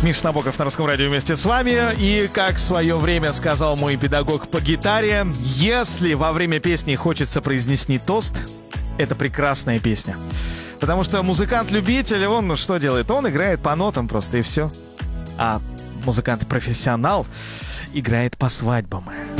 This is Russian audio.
Миша Набоков на Русском радио вместе с вами. И, как в свое время сказал мой педагог по гитаре, если во время песни хочется произнести тост, это прекрасная песня. Потому что музыкант-любитель, он что делает? Он играет по нотам просто, и все. А музыкант-профессионал играет по свадьбам.